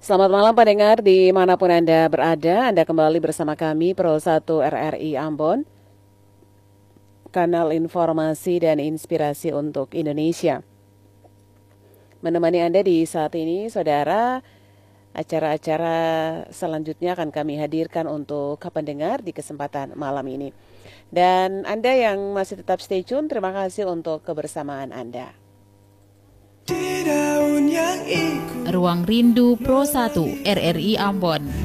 Selamat malam pendengar dimanapun Anda berada. Anda kembali bersama kami Pro 1 RRI Ambon, kanal informasi dan inspirasi untuk Indonesia. Menemani Anda di saat ini, saudara, acara-acara selanjutnya akan kami hadirkan untuk pendengar di kesempatan malam ini. Dan Anda yang masih tetap stay tune, terima kasih untuk kebersamaan Anda. Ruang Rindu Pro 1 RRI Ambon.